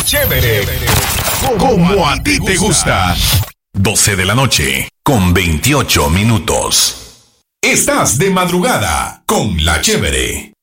Chévere. Como a ti te gusta. 12 de la noche, con 28 minutos. Estás de madrugada con La Chévere.